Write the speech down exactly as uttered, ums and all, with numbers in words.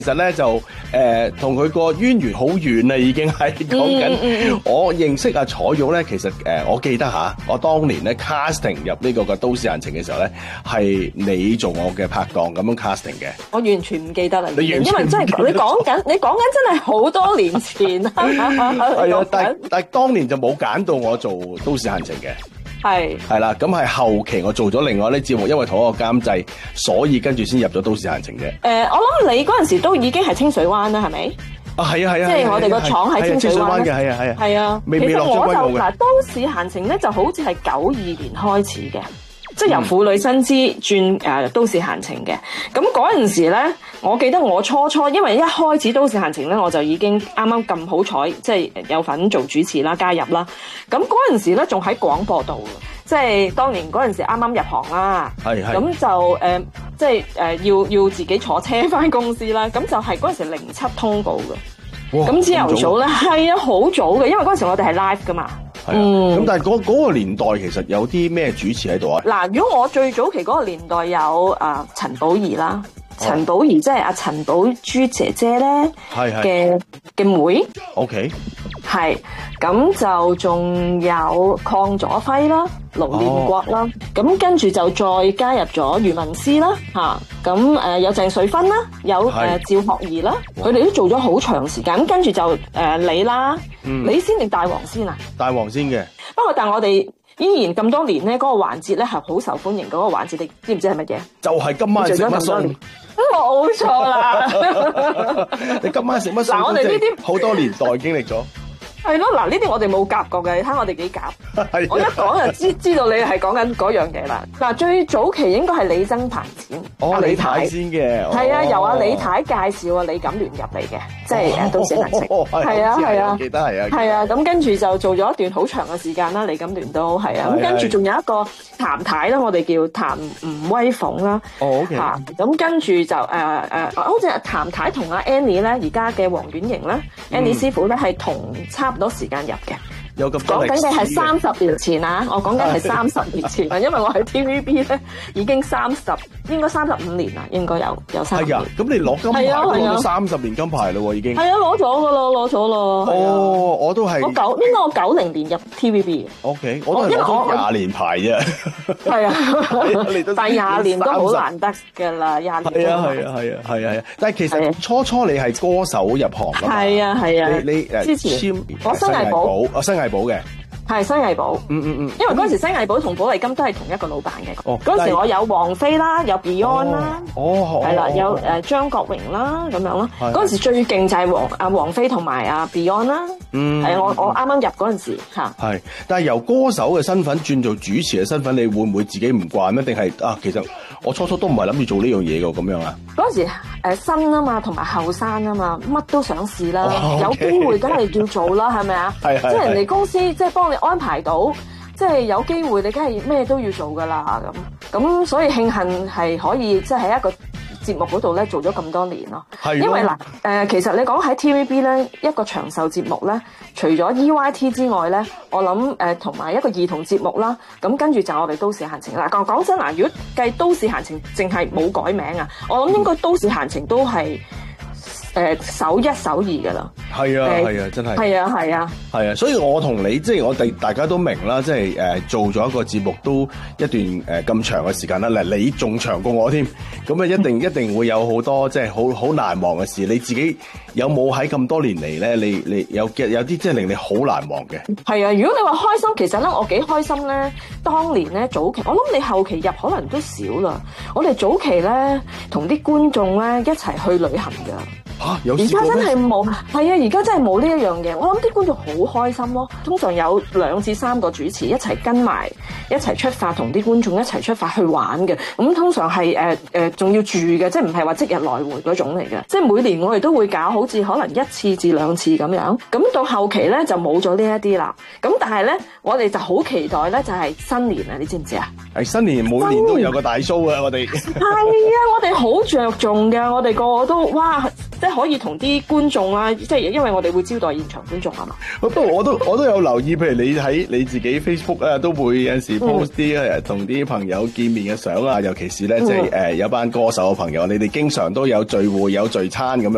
其實咧就誒同佢個淵源好遠啦，已經係講緊。我認識阿彩玉咧，其實誒、呃、我記得吓，我當年咧 casting 入呢個嘅都市閒情嘅時候咧，係你做我嘅拍檔咁樣 casting 嘅。 我完全唔記得啦， 你完全因為真係你講緊，你講緊真係好多年前啦。 係啊，但但當年就冇揀到我做都市閒情嘅。 係係啦，咁係後期我做咗另外啲節目，因為同一個監製，所以跟住先入咗都市閒情嘅。誒、 呃，我諗你嗰陣時都已經係清水灣啦，係咪？ 啊，係啊，係啊， 即係我哋個廠喺清水灣嘅，係啊，係啊， 係啊。 未未落咗歸路嘅。 嗱，都市閒情咧就好似係九二年開始嘅。即係由婦女新知轉誒都市閒情嘅，咁嗰陣時咧，我記得我初初因為一開始都市閒情咧，我就已經啱啱咁好彩，即係有份做主持啦、加入啦。咁嗰陣時咧，仲喺廣播度，即係當年嗰陣時啱啱入行啦。係係。咁就誒、呃，即係誒、呃、要要自己坐車返公司啦。咁就係嗰陣時零七通告嘅。咁朝頭早咧，係啊，好早嘅，因為嗰陣時我哋係 live 噶嘛。 係啊，咁、嗯、但係嗰嗰個年代其實有啲咩主持喺度啊？嗱， 如果我最早期嗰個年代有啊陳寶儀啦，陳寶儀即係阿陳寶珠姐姐咧嘅嘅妹。OK。係，咁就仲有鄺佐輝啦、盧念國啦，咁、哦、跟住就再加入咗余文詩啦，吓，咁誒有鄭瑞芬啦，有誒趙學而啦，佢哋都做咗好長時間，咁跟住就誒、呃、你啦，嗯、你先定大王先啊？ 大王先嘅。 不過但係我哋依然咁多年咧，嗰、那個環節咧係好受歡迎，嗰、那個環節你知唔知係乜嘢？就係、是、今晚食乜餸？冇錯啦！ 你今晚食乜餸？嗱，我哋呢啲好多年代經歷咗。 係咯，嗱呢啲我哋冇夾過嘅，你睇我哋幾夾。我一講就知知道你係講緊嗰樣嘢啦。嗱，最早期應該係李爭鵬剪， 哦，李太先嘅， 係啊，由阿李太介紹啊李錦聯入嚟嘅，即係誒都市閒情，係啊係啊， 記得係啊， 係啊，咁跟住就做咗一段好長嘅時間啦，李錦聯都係啊，咁跟住仲有一個譚太啦，我哋叫譚吳威鳳啦，哦 OK，嚇，咁跟住就誒誒，好似譚太同阿 Annie 咧，而家嘅黃婉瑩咧 ，Annie 師傅咧係同差唔多時間入嘅。 有咁講緊嘅係三十年前啊！我講緊係三十年前啊，因為我喺 T V B 咧已經三十，應該三十五年啦，應該有有三十年。係啊，咁你攞金牌都攞咗三十年金牌咯喎，已經。係啊，攞咗噶咯，攞咗咯。哦，我都係。我九應該我九零年入 T V B 嘅。O K，我都係攞咗廿年牌啫。係啊，但係廿年都好難得㗎啦，廿年。係啊係啊係啊係啊！但係其實初初你係歌手入行㗎嘛？係啊係啊。你你誒之前我新藝寶，我新藝寶嘅。係新藝寶，嗯嗯嗯，因為嗰時新藝寶同寶麗金都係同一個老闆嘅。哦，嗰時我有王菲啦，有 Beyond 啦，哦，係啦，有誒張國榮啦咁樣咯。嗰時最勁就係王阿王菲同埋阿 Beyond 啦。嗯，係我我啱啱入嗰陣時嚇。係，但係由歌手嘅身份轉做主持嘅身份，你會唔會自己唔慣咧？定係啊，其實我初初都唔係諗住做呢樣嘢㗎，咁樣啊？嗰時誒新啊嘛，同埋後生啊嘛，乜都想試啦，有機會梗係要做啦，係咪啊？係係。即係人哋公司即係幫你安排到，即係有機會，你梗係咩都要做噶啦咁。咁所以慶幸係可以即係喺一個節目嗰度咧做咗咁多年咯。係。因為嗱誒、呃，其實你講喺 T V B 咧一個長壽節目咧，除咗 E Y T 之外咧，我諗誒同埋一個兒童節目啦，咁跟住就我哋都市閒情啦。講講真嗱，如果計都市閒情淨係冇改名啊，我諗應該都市閒情都係。誒、呃，首一首二噶啦，係啊係、呃、啊，真係，係啊係啊，係啊，所以我同你即係我哋大家都明啦，即係誒、呃、做咗一個節目都一段誒咁、呃、長嘅時間啦，嗱你仲長過我添，咁啊一定一定會有好多即係好好難忘嘅事，你自己有冇喺咁多年嚟咧？你你有嘅有啲即係令你好難忘嘅？係啊，如果你話開心，其實咧我幾開心咧，當年咧早期，我諗你後期入可能都少啦，我哋早期咧同啲觀眾咧一齊去旅行噶。嚇！而家真係冇，係啊！而家真係冇呢一樣嘢。我諗啲觀眾好開心咯。通常有兩至三個主持一齊跟埋，一齊出發，同啲觀眾一齊出發去玩嘅。咁通常係誒誒，仲、呃、要住嘅，即係唔係話即日來回嗰種嚟嘅。即係每年我哋都會搞，好似可能一次至兩次咁樣。咁到後期咧就冇咗呢一啲啦。咁但係咧，我哋就好期待咧，就係新年啊！你知唔知啊？係新年，每年都有個大 show 啊！我哋係啊！我哋好着重㗎，我哋個個都哇！即係可以同啲觀眾啦，即係因為我哋會招待現場觀眾啊嘛。不過我都我都有留意，譬如你喺你自己 Facebook 啊，都會有陣時 post 啲誒同啲朋友見面嘅相啊，尤其是咧即係誒有班歌手嘅朋友，你哋經常都有聚會有聚餐咁樣。